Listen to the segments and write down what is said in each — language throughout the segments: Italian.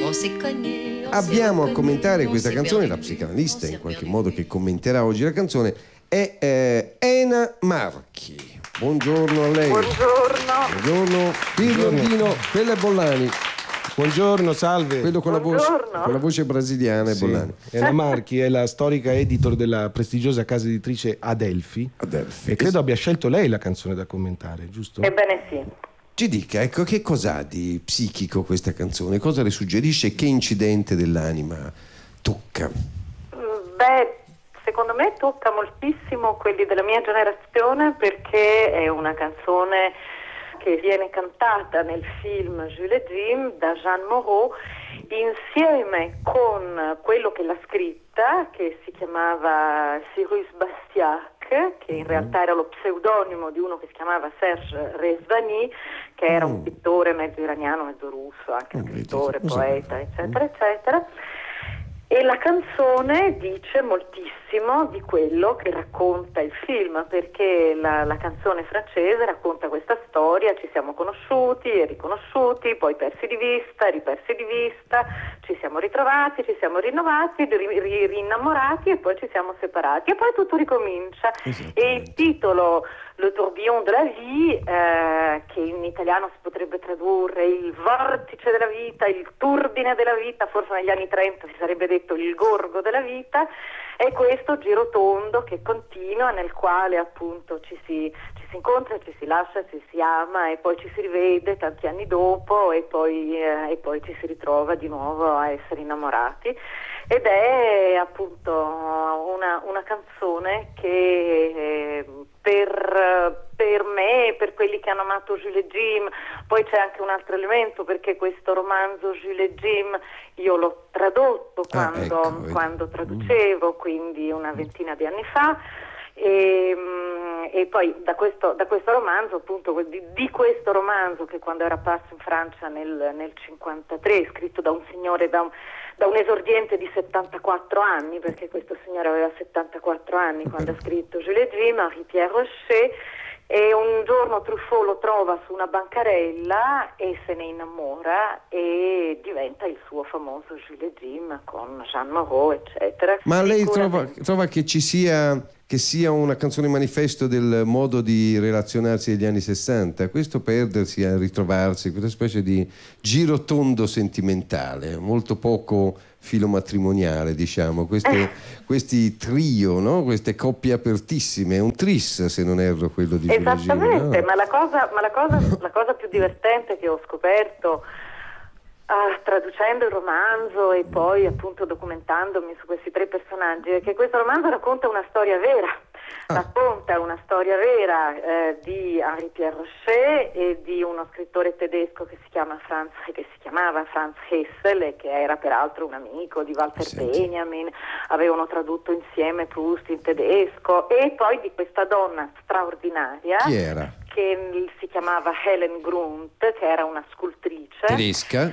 Abbiamo a commentare questa canzone la psicanalista, in qualche modo, che commenterà oggi la canzone, è Ena Marchi. Buongiorno a lei. Buongiorno. Pirlondino, quella è Bollani. Buongiorno, salve. Quello con la voce brasiliana è Sì. Bollani. Ena Marchi è la storica editor della prestigiosa casa editrice Adelphi. E credo abbia scelto lei la canzone da commentare, giusto? Ebbene sì. Ci dica, ecco, che cos'ha di psichico questa canzone? Cosa le suggerisce? Che incidente dell'anima tocca? Secondo me tocca moltissimo quelli della mia generazione, perché è una canzone che viene cantata nel film Jules et Jim da Jeanne Moreau insieme con quello che l'ha scritta, che si chiamava Cyrus Bastiac, che in realtà era lo pseudonimo di uno che si chiamava Serge Rezvani, che era un pittore mezzo iraniano, mezzo russo, anche scrittore, poeta, eccetera, eccetera. E la canzone dice moltissimo di quello che racconta il film, perché la canzone francese racconta questa storia: ci siamo conosciuti e riconosciuti, poi persi di vista, ripersi di vista, ci siamo ritrovati, ci siamo rinnovati, rinnamorati e poi ci siamo separati e poi tutto ricomincia. E il titolo Le tourbillon de la vie, che in italiano si potrebbe tradurre il vortice della vita, il turbine della vita, forse negli anni 30 si sarebbe detto il gorgo della vita, è questo giro tondo che continua, nel quale appunto ci si incontra, ci si lascia, ci si ama e poi ci si rivede tanti anni dopo e poi ci si ritrova di nuovo a essere innamorati. Ed è appunto una canzone che per me e per quelli che hanno amato Jules et Jim, poi c'è anche un altro elemento, perché questo romanzo Jules et Jim io l'ho tradotto quando traducevo, quindi una ventina di anni fa. E poi da questo romanzo, appunto, di questo romanzo, che quando era apparso in Francia nel 53, scritto da un signore, da un esordiente di 74 anni, perché questo signore aveva 74 angi quando ha scritto Jules et Jim, Henri-Pierre Rocher, e un giorno Truffaut lo trova su una bancarella e se ne innamora e diventa il suo famoso Jules et Jim con Jeanne Moreau, eccetera. Ma lei trova che sia una canzone manifesto del modo di relazionarsi degli anni 60, questo perdersi a ritrovarsi, questa specie di girotondo sentimentale, molto poco filomatrimoniale, diciamo, questi trio, no? Queste coppie apertissime, un tris, se non erro, quello di Jules et Jim. Esattamente, no? ma la cosa più divertente che ho scoperto traducendo il romanzo e poi appunto documentandomi su questi tre personaggi è che questo romanzo racconta una storia vera. Racconta una storia vera di Henri-Pierre Rocher e di uno scrittore tedesco che si chiamava Franz Hessel, e che era peraltro un amico di Walter Benjamin. Avevano tradotto insieme Proust in tedesco, e poi di questa donna straordinaria. Chi era? Che si chiamava Helen Grunt, che era una scultrice Tedesca?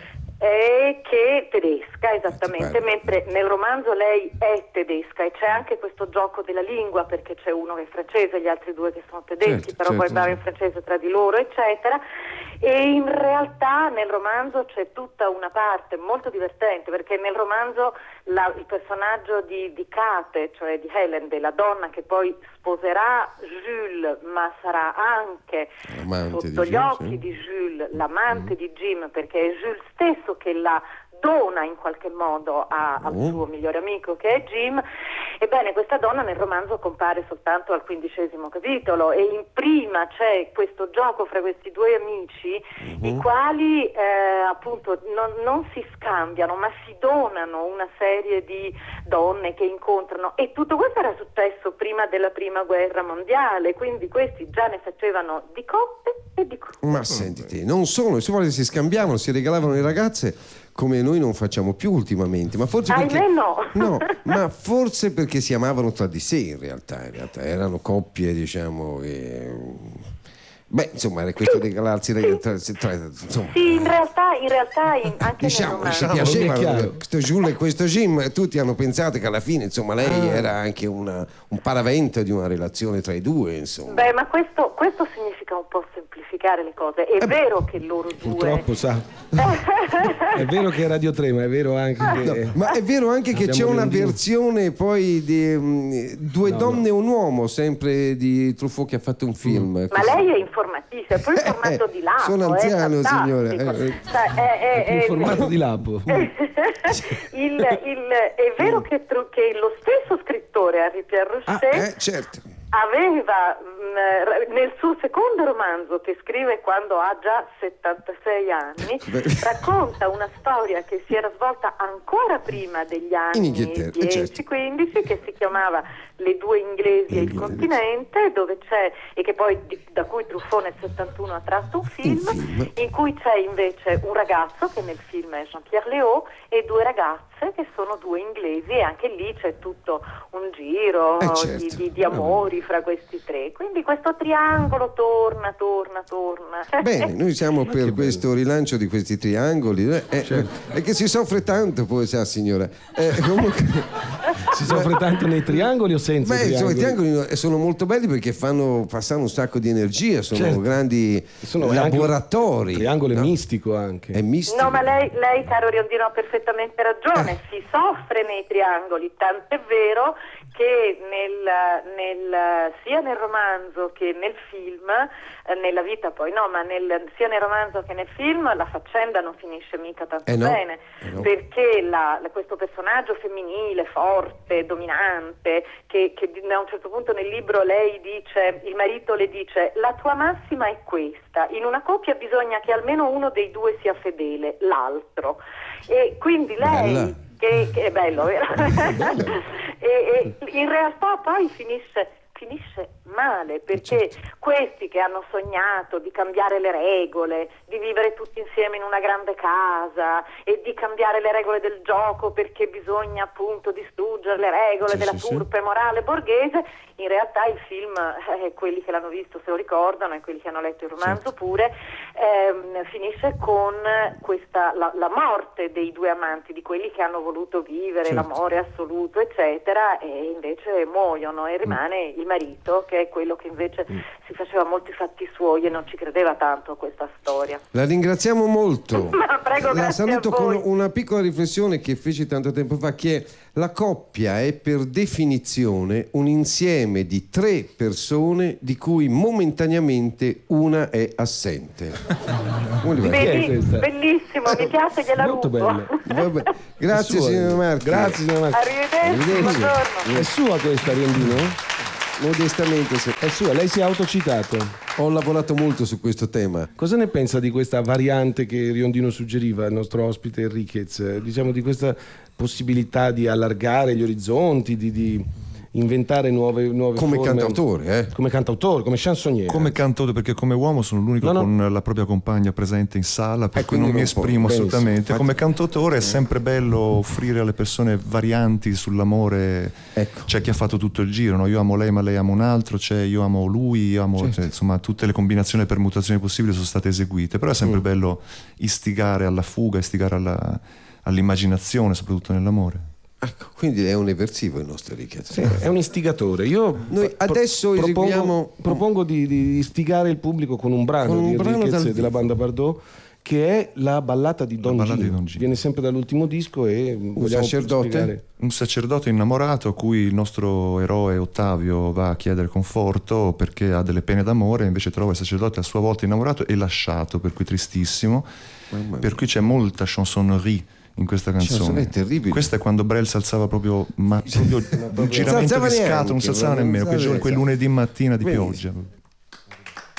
Tedesca, esattamente, mentre nel romanzo lei è tedesca, e c'è anche questo gioco della lingua, perché c'è uno che è francese e gli altri due che sono tedeschi, però poi parlano in francese tra di loro, eccetera. E in realtà nel romanzo c'è tutta una parte molto divertente, perché nel romanzo il personaggio di Kate, cioè di Helen, della donna che poi sposerà Jules, ma sarà anche sotto gli occhi di Jules l'amante di Jim, perché è Jules stesso che la dona in qualche modo al suo migliore amico, che è Jim. Ebbene, questa donna nel romanzo compare soltanto al 15° capitolo, e in prima c'è questo gioco fra questi due amici, i quali appunto non si scambiano, ma si donano una serie di donne che incontrano, e tutto questo era successo prima della prima guerra mondiale, quindi questi già ne facevano di coppe e di coppe. Ma sentite, non solo, si scambiavano, si regalavano le ragazze, come noi non facciamo più ultimamente, ma forse perché no, ma forse perché si amavano tra di sé, in realtà erano coppie, diciamo, insomma, era questo regalarsi insomma. Sì, in realtà anche diciamo, si piacevano questo Jules e questo Jim, tutti hanno pensato che alla fine, insomma, lei era anche un paravento di una relazione tra i due, insomma. Ma questo significa un po' semplificare semplificare le cose. È vero che loro due... Purtroppo, sa. È vero che è Radio 3, ma è vero anche che... No, ma è vero anche che c'è una versione poi di Due donne e un uomo, sempre di Truffaut, che ha fatto un film. Ma lei è informatissima, poi il formato di Lapo. Sono anziano, signore. Il formato di Lapo. È vero che lo stesso scrittore, Henri Pierre Rousset, certo, aveva nel suo secondo romanzo, che scrive quando ha già 76 anni, racconta una storia che si era svolta ancora prima degli anni 10-15, che si chiamava Le due inglesi e il continente, dove c'è, e che poi da cui Truffaut nel 71 ha tratto un film, in cui c'è invece un ragazzo che nel film è Jean-Pierre Léaud e due ragazze che sono due inglesi, e anche lì c'è tutto un giro di amori fra questi tre, quindi questo triangolo torna. Bene, noi siamo per questo rilancio di questi triangoli, è che si soffre tanto, poi sa, signora, comunque si soffre tanto nei triangoli o senza? I triangoli sono molto belli perché fanno passare un sacco di energia, sono grandi laboratori. Il triangolo è mistico anche. È mistico. No, ma lei caro Riondino, ha perfettamente ragione, si soffre nei triangoli, tant'è vero che sia nel romanzo che nel film, nella vita poi no, ma sia nel romanzo che nel film la faccenda non finisce mica tanto bene, perché questo personaggio femminile, forte, dominante, che a un certo punto nel libro il marito le dice: la tua massima è questa, in una coppia bisogna che almeno uno dei due sia fedele, l'altro, e quindi lei... Che è bello, vero? e in realtà poi finisce male, perché questi che hanno sognato di cambiare le regole, di vivere tutti insieme in una grande casa e di cambiare le regole del gioco perché bisogna appunto distruggere le regole della turpe morale borghese, in realtà il film, quelli che l'hanno visto se lo ricordano e quelli che hanno letto il romanzo pure, finisce con la morte dei due amanti, di quelli che hanno voluto vivere l'amore assoluto eccetera, e invece muoiono, e rimane il marito, che è quello che invece si faceva molti fatti suoi e non ci credeva tanto a questa storia. La ringraziamo molto. Ma prego, la saluto a voi. con una piccola riflessione che feci tanto tempo fa, che la coppia è per definizione un insieme di tre persone di cui momentaneamente una è assente. Bellissimo, mi piace, gliela molto rubo. Vabbè. Grazie signora Marchi. Grazie signora Marchi. Arrivederci. Buongiorno. È sua questa, Riondino? Modestamente È sua, lei si è autocitato. ho lavorato molto su questo tema. Cosa ne pensa di questa variante che Riondino suggeriva al nostro ospite Enriquez? Diciamo, di questa possibilità di allargare gli orizzonti, di inventare nuove come forme. cantautore, Come cantautore, come chansonniere. Come cantautore, perché come uomo sono l'unico con la propria compagna presente in sala, per cui non mi esprimo assolutamente. Come cantautore è sempre bello offrire alle persone varianti sull'amore. C'è chi ha fatto tutto il giro, no? Io amo lei ma lei ama un altro, c'è io amo lui, io amo, cioè, insomma tutte le combinazioni e permutazioni possibili sono state eseguite, però è sempre bello istigare alla fuga, istigare all'immaginazione, soprattutto nell'amore. Ecco, quindi è un eversivo il nostro Enriquez. Sì, è un istigatore. Noi adesso propongo di istigare il pubblico con un brano di Enriquez della banda Bardot, che è la ballata di Don Gino. Viene sempre dall'ultimo disco e un sacerdote innamorato a cui il nostro eroe Ottavio va a chiedere conforto perché ha delle pene d'amore, invece trova il sacerdote a sua volta innamorato e lasciato, per cui tristissimo, per cui c'è molta chansonerie in questa canzone. È terribile. Questa è quando Brel si alzava proprio un giramento di scatole, non si alzava nemmeno, quei lunedì mattina di pioggia.